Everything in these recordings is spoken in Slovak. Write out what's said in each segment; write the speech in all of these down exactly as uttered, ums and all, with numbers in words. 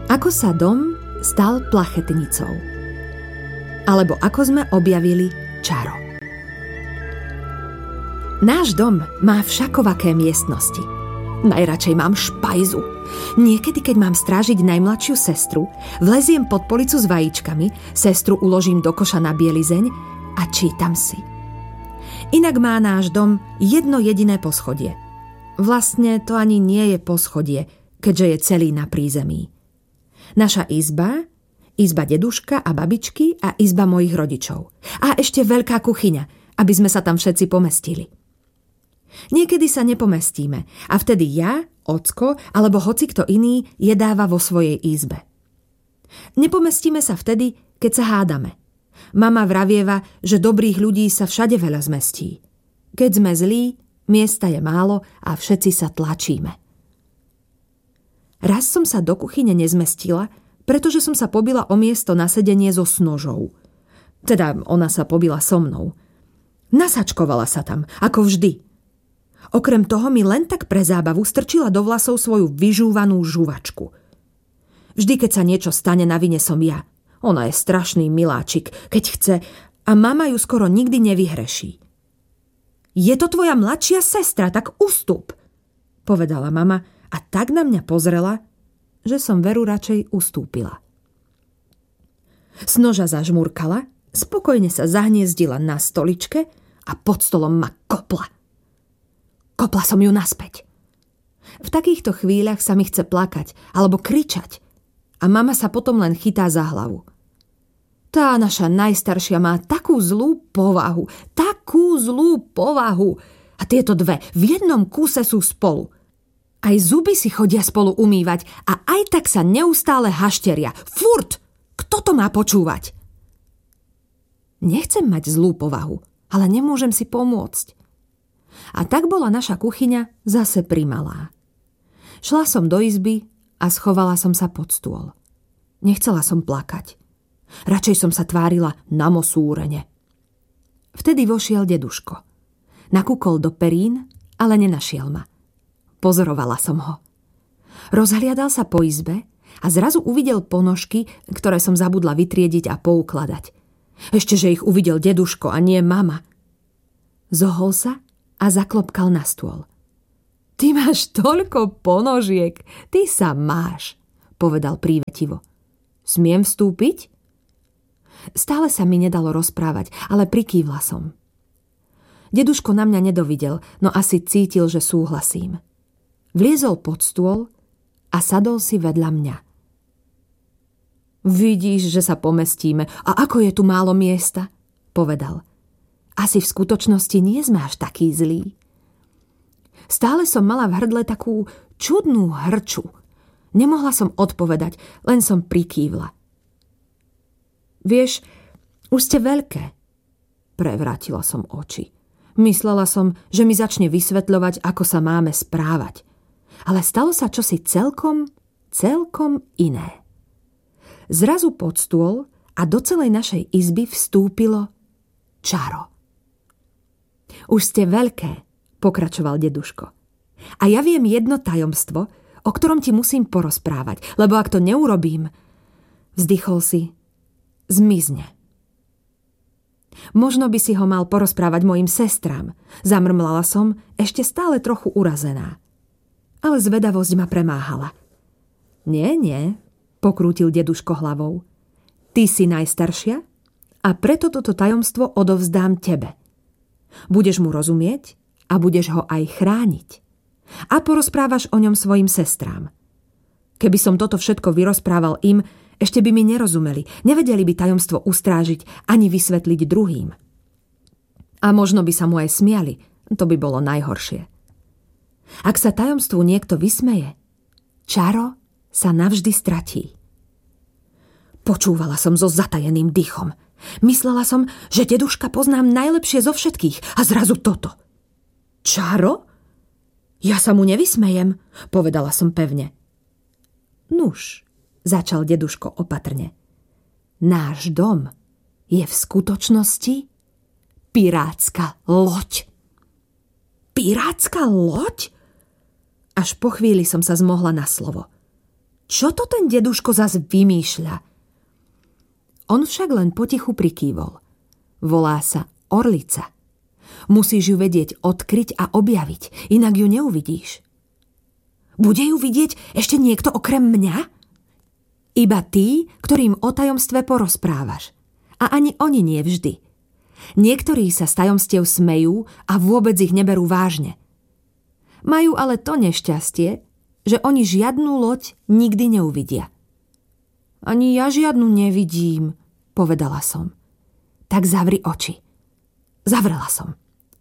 Ako sa dom stal plachetnicou. Alebo ako sme objavili čaro. Náš dom má všakovaké miestnosti. Najradšej mám špajzu. Niekedy, keď mám strážiť najmladšiu sestru, vleziem pod policu s vajíčkami, sestru uložím do koša na bielizeň a čítam si. Inak má náš dom jedno jediné poschodie. Vlastne to ani nie je poschodie, keďže je celý na prízemí. Naša izba, izba deduška a babičky a izba mojich rodičov. A ešte veľká kuchyňa, aby sme sa tam všetci pomestili. Niekedy sa nepomestíme a vtedy ja, ocko alebo hocikto iný jedáva vo svojej izbe. Nepomestíme sa vtedy, keď sa hádame. Mama vravieva, že dobrých ľudí sa všade veľa zmestí. Keď sme zlí, miesta je málo a všetci sa tlačíme. Raz som sa do kuchyne nezmestila, pretože som sa pobila o miesto na sedenie so snožou. Teda ona sa pobila so mnou. Nasačkovala sa tam, ako vždy. Okrem toho mi len tak pre zábavu strčila do vlasov svoju vyžúvanú žuvačku. Vždy, keď sa niečo stane, na vine som ja. Ona je strašný miláčik, keď chce, a mama ju skoro nikdy nevyhreší. Je to tvoja mladšia sestra, tak ustup, povedala mama a tak na mňa pozrela, že som veru radšej ustúpila. Snoža zažmurkala, spokojne sa zahniezdila na stoličke a pod stolom ma kopla. Kopla som ju naspäť. V takýchto chvíľach sa mi chce plakať alebo kričať a mama sa potom len chytá za hlavu. Tá naša najstaršia má takú zlú povahu, takú zlú povahu a tieto dve v jednom kúse sú spolu. Aj zuby si chodia spolu umývať a aj tak sa neustále hašteria. Furt! Kto to má počúvať? Nechcem mať zlú povahu, ale nemôžem si pomôcť. A tak bola naša kuchyňa zase primalá. Šla som do izby a schovala som sa pod stôl. Nechcela som plakať. Radšej som sa tvárila na mosúrene. Vtedy vošiel deduško. Nakúkol do perín, ale nenašiel ma. Pozorovala som ho. Rozhliadal sa po izbe a zrazu uvidel ponožky, ktoré som zabudla vytriediť a poukladať. Ešte, že ich uvidel deduško a nie mama. Zohol sa a zaklopkal na stôl. Ty máš toľko ponožiek, ty sa máš, povedal prívetivo. Smiem vstúpiť? Stále sa mi nedalo rozprávať, ale prikývla som. Deduško na mňa nedovidel, no asi cítil, že súhlasím. Vliezol pod stôl a sadol si vedľa mňa. Vidíš, že sa pomestíme a ako je tu málo miesta, povedal. Asi v skutočnosti nie sme až taký zlý. Stále som mala v hrdle takú čudnú hrču. Nemohla som odpovedať, len som prikývla. Vieš, už ste veľké. Prevrátila som oči. Myslela som, že mi začne vysvetľovať, ako sa máme správať. Ale stalo sa čosi celkom, celkom iné. Zrazu pod stôl a do celej našej izby vstúpilo čaro. Už ste veľké, pokračoval deduško. A ja viem jedno tajomstvo, o ktorom ti musím porozprávať, lebo ak to neurobím, vzdychol si, zmizne. Možno by si ho mal porozprávať mojim sestrám, zamrmlala som, ešte stále trochu urazená. Ale zvedavosť ma premáhala. Nie, nie, pokrútil deduško hlavou. Ty si najstaršia a preto toto tajomstvo odovzdám tebe. Budeš mu rozumieť a budeš ho aj chrániť. A porozprávaš o ňom svojim sestrám. Keby som toto všetko vyrozprával im, ešte by mi nerozumeli, nevedeli by tajomstvo ustrážiť ani vysvetliť druhým. A možno by sa mu aj smiali, to by bolo najhoršie. Ak sa tajomstvu niekto vysmeje, čaro sa navždy stratí. Počúvala som so zatajeným dýchom. Myslela som, že deduška poznám najlepšie zo všetkých a zrazu toto. Čaro? Ja sa mu nevysmejem, povedala som pevne. Nuž, začal deduško opatrne. Náš dom je v skutočnosti pirátska loď. Pirátska loď? Až po chvíli som sa zmohla na slovo. Čo to ten deduško zas vymýšľa? On však len potichu prikývol. Volá sa orlica. Musíš ju vedieť odkryť a objaviť, inak ju neuvidíš. Bude ju vidieť ešte niekto okrem mňa? Iba tí, ktorým o tajomstve porozprávaš. A ani oni nie vždy. Niektorí sa z tajomstiev smejú a vôbec ich neberú vážne. Majú ale to nešťastie, že oni žiadnu loď nikdy neuvidia. Ani ja žiadnu nevidím, povedala som. Tak zavri oči. Zavrela som.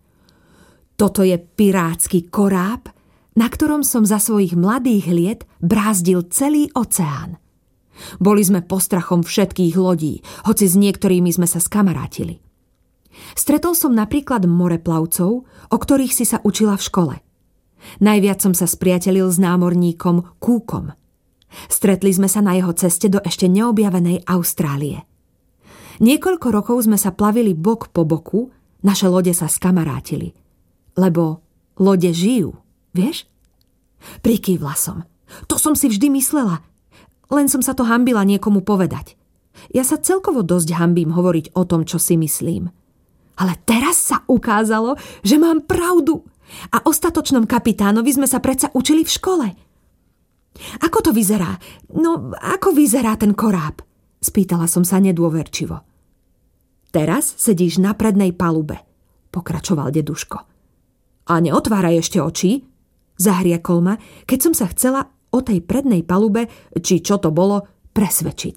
Toto je pirátsky koráb, na ktorom som za svojich mladých liet brázdil celý oceán. Boli sme postrachom všetkých lodí, hoci s niektorými sme sa skamarátili. Stretol som napríklad moreplavcov, o ktorých si sa učila v škole. Najviac som sa spriatelil s námorníkom Cookom. Stretli sme sa na jeho ceste do ešte neobjavenej Austrálie. Niekoľko rokov sme sa plavili bok po boku, naše lode sa skamarátili. Lebo lode žijú, vieš? Prikývla som. To som si vždy myslela. Len som sa to hanbila niekomu povedať. Ja sa celkovo dosť hanbím hovoriť o tom, čo si myslím. Ale teraz sa ukázalo, že mám pravdu. A ostatočnom kapitánovi sme sa predsa učili v škole. Ako to vyzerá? No, ako vyzerá ten koráb? Spýtala som sa nedôverčivo. Teraz sedíš na prednej palube, pokračoval deduško. A neotváraj ešte oči, zahriekol ma, keď som sa chcela o tej prednej palube, či čo to bolo, presvedčiť.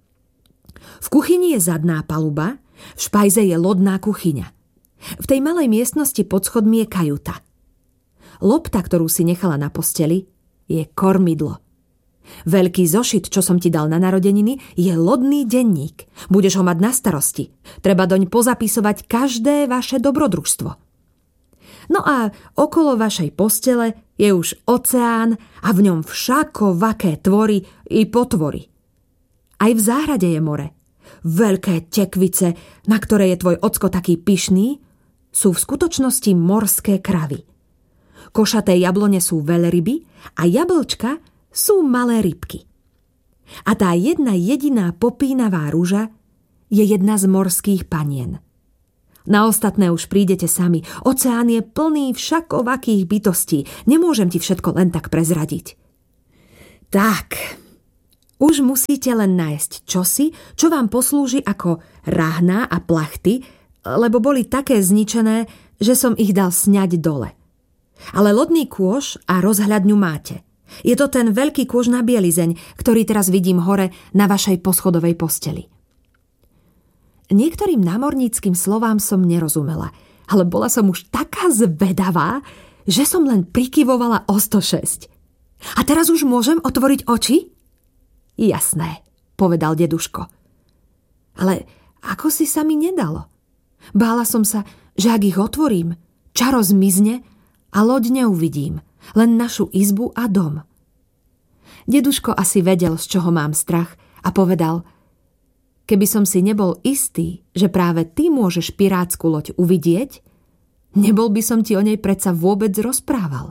V kuchyni je zadná paluba, v špajze je lodná kuchyňa. V tej malej miestnosti pod schodmi je kajuta. Lopta, ktorú si nechala na posteli, je kormidlo. Veľký zošit, čo som ti dal na narodeniny, je lodný denník. Budeš ho mať na starosti. Treba doň pozapisovať každé vaše dobrodružstvo. No a okolo vašej postele je už oceán a v ňom všakovaké tvory i potvory. Aj v záhrade je more. Veľké tekvice, na ktoré je tvoj ocko taký pyšný, sú v skutočnosti morské kravy. Košaté jablone sú veľryby a jablčka sú malé rybky. A tá jedna jediná popínavá ruža je jedna z morských panien. Na ostatné už prídete sami. Oceán je plný všakovakých bytostí. Nemôžem ti všetko len tak prezradiť. Tak, už musíte len nájsť čosi, čo vám poslúži ako rahná a plachty, lebo boli také zničené, že som ich dal sňať dole. Ale lodný kôš a rozhľadňu máte. Je to ten veľký kôž na bielizeň, ktorý teraz vidím hore na vašej poschodovej posteli. Niektorým námorníckym slovám som nerozumela, ale bola som už taká zvedavá, že som len prikyvovala o sto šesť. A teraz už môžem otvoriť oči? Jasné, povedal deduško. Ale ako si sa mi nedalo? Bála som sa, že ak ich otvorím, čaro zmizne a loď neuvidím, len našu izbu a dom. Deduško asi vedel, z čoho mám strach a povedal: keby som si nebol istý, že práve ty môžeš pirátsku loď uvidieť, nebol by som ti o nej predsa vôbec rozprával.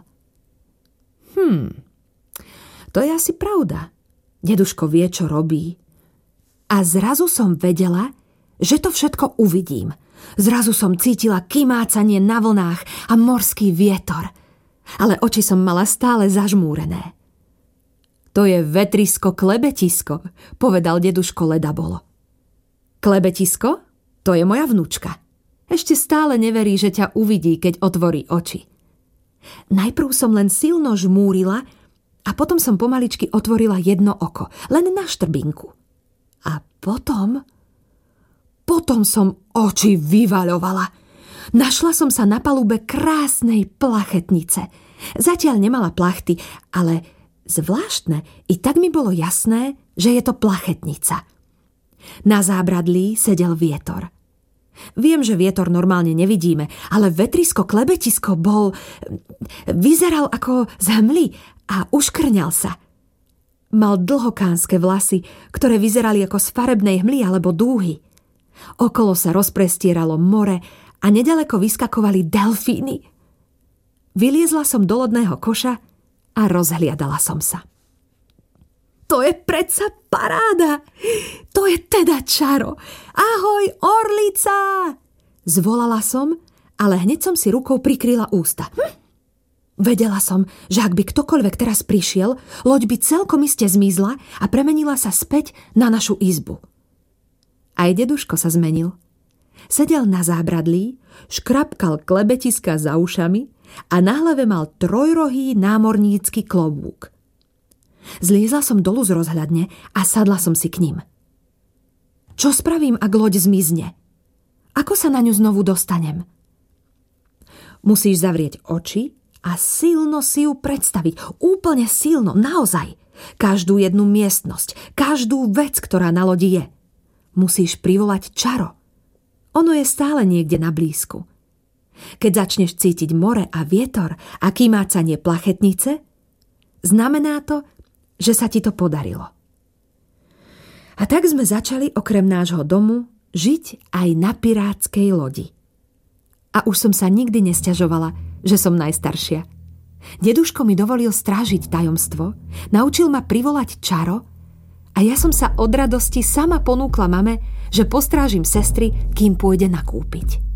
Hm, to je asi pravda. Deduško vie, čo robí. A zrazu som vedela, že to všetko uvidím. Zrazu som cítila kymácanie na vlnách a morský vietor. Ale oči som mala stále zažmúrené. To je vetrisko klebetisko, povedal deduško ledabolo. Klebetisko? To je moja vnúčka. Ešte stále neverí, že ťa uvidí, keď otvorí oči. Najprv som len silno žmúrila a potom som pomaličky otvorila jedno oko, len na štrbinku. A potom... Potom som oči vyvaľovala. Našla som sa na palube krásnej plachetnice. Zatiaľ nemala plachty, ale zvláštne, i tak mi bolo jasné, že je to plachetnica. Na zábradlí sedel vietor. Viem, že vietor normálne nevidíme, ale vetrisko klebetisko bol... Vyzeral ako z hmly a uškrňal sa. Mal dlhokánske vlasy, ktoré vyzerali ako z farebnej hmly alebo dúhy. Okolo sa rozprestieralo more a nedaleko vyskakovali delfíny. Vyliezla som do lodného koša a rozhliadala som sa. To je predsa paráda. To je teda čaro. Ahoj, orlica! Zvolala som, ale hneď som si rukou prikryla ústa. Hm. Vedela som, že ak by ktokoľvek teraz prišiel, loď by celkom iste zmizla a premenila sa späť na našu izbu. Aj deduško sa zmenil. Sedel na zábradlí, škrapkal klebetiska za ušami a na hlave mal trojrohý námornícky klobúk. Zliezla som dolu z rozhľadne a sadla som si k ním. Čo spravím, ak loď zmizne? Ako sa na ňu znovu dostanem? Musíš zavrieť oči a silno si ju predstaviť. Úplne silno, naozaj. Každú jednu miestnosť, každú vec, ktorá na lodi je. Musíš privolať čaro. Ono je stále niekde na blízku. Keď začneš cítiť more a vietor a kýmácanie plachetnice, znamená to, že sa ti to podarilo. A tak sme začali okrem nášho domu žiť aj na pirátskej lodi. A už som sa nikdy nesťažovala, že som najstaršia. Deduško mi dovolil strážiť tajomstvo, naučil ma privolať čaro a ja som sa od radosti sama ponúkla mame, že postrážim sestry, kým pôjde nakúpiť.